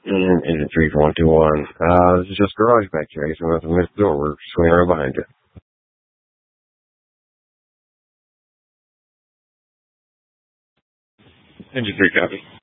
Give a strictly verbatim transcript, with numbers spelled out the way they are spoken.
And engine three four one two one. Uh, this is just garage back here. I guess I'm going to have to miss the door. We're swinging right behind you. Engine three copy.